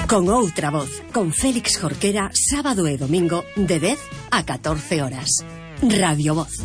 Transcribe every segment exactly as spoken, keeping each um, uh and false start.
Con outra voz, con Félix Jorquera, sábado e domingo de dez a catorce horas. Radio Voz.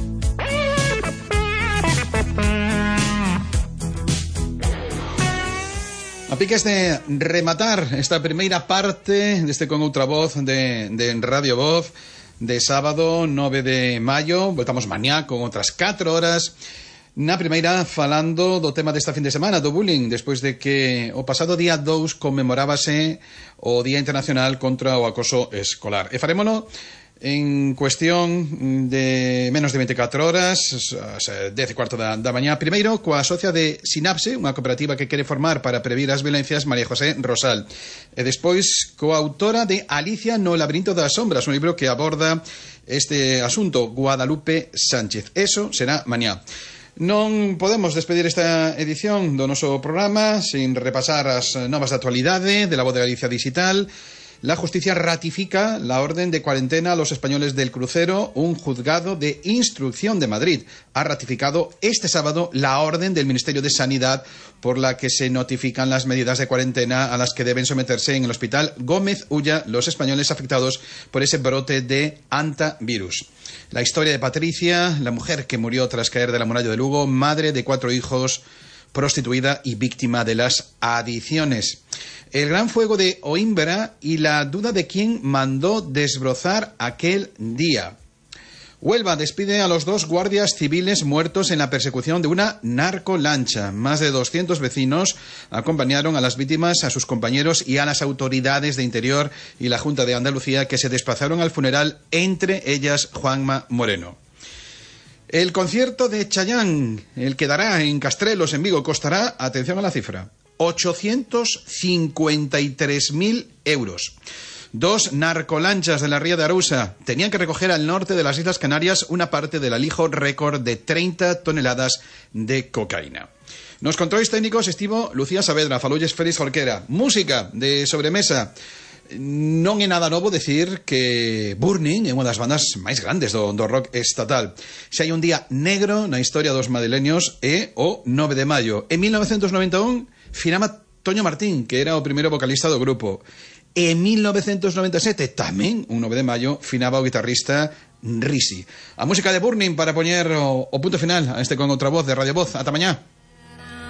A piques de rematar esta primeira parte deste Con outra voz de, de Radio Voz de sábado nove de maio. Voltamos mañá con outras catro horas. Na primeira, falando do tema desta fin de semana, do bullying, despois de que o pasado día dous conmemorábase o Día Internacional contra o Acoso Escolar. E farémono en cuestión de menos de veinticuatro horas, as dez e cuarto da, da mañá. Primeiro, coa socia de Sinapse, unha cooperativa que quere formar para previr as violencias, María José Rosal. E despois, coa autora de Alicia no labirinto das sombras, un libro que aborda este asunto, Guadalupe Sánchez. Eso será mañá. Non podemos despedir esta edición do noso programa sin repasar as novas de actualidade de la Voz de Galicia Digital. La justicia ratifica la orden de cuarentena a los españoles del crucero. Un juzgado de instrucción de Madrid ha ratificado este sábado la orden del Ministerio de Sanidad por la que se notifican las medidas de cuarentena a las que deben someterse en el hospital Gómez Ulla los españoles afectados por ese brote de hantavirus. La historia de Patricia, la mujer que murió tras caer de la muralla de Lugo, madre de cuatro hijos, prostituida y víctima de las adicciones. El gran fuego de Oímbra y la duda de quién mandó desbrozar aquel día. Huelva despide a los dos guardias civiles muertos en la persecución de una narcolancha. Más de doscientos vecinos acompañaron a las víctimas, a sus compañeros y a las autoridades de Interior y la Junta de Andalucía, que se desplazaron al funeral, entre ellas Juanma Moreno. El concierto de Chayanne, el que dará en Castrelos, en Vigo, costará, atención a la cifra, ochocientos cincuenta y tres mil euros. Dos narcolanchas de la ría de Arousa tenían que recoger al norte de las Islas Canarias una parte del alijo récord de treinta toneladas de cocaína. Nos controles técnicos estivo Lucía Saavedra, falolles Félix Jorquera. Música de sobremesa. Non é nada novo decir que Burning é unha das bandas máis grandes do, do rock estatal. Se hai un día negro na historia dos madrileños é o nove de maio. En mil novecentos noventa e un finaba Toño Martín, que era o primeiro vocalista do grupo. En mil novecentos noventa e sete, tamén un nove de maio, finaba o guitarrista Risi. A música de Burning para poñer o, o punto final a este Con outra voz de Radio Voz. Ata mañá.